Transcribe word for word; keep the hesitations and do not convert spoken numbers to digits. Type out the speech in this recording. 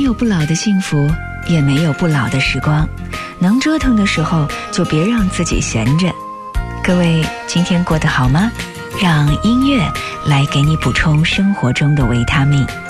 有不老的幸福，也没有不老的时光。能折腾的时候，就别让自己闲着。各位，今天过得好吗？让音乐来给你补充生活中的维他命。